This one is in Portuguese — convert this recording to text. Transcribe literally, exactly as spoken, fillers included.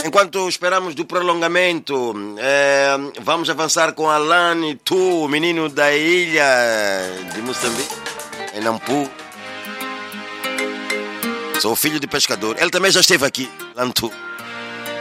enquanto esperamos do prolongamento, é, vamos avançar com Alani Tu, o menino da ilha de Moçambique, em Nampu. Sou filho de pescador. Ele também já esteve aqui, Lantu.